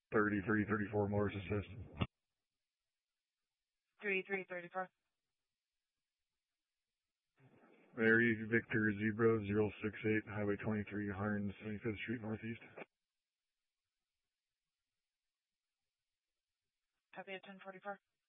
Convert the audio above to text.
3334 Morris Assist. 3334. Mary Victor Zebra 068, Highway 23, 175th Street Northeast. Copy at 1044.